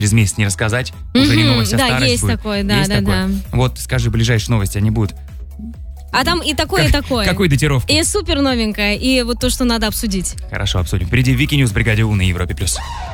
через месяц не рассказать, уже не новость, а да, старость есть будет. такое, да, Есть да, такое? да. Вот, скажи, ближайшие новости, они будут... А там и такое, и такое. Какой датировки? И супер новенькое, и вот то, что надо обсудить. Хорошо, обсудим. Впереди Вики Ньюс в бригаде У на Европе+.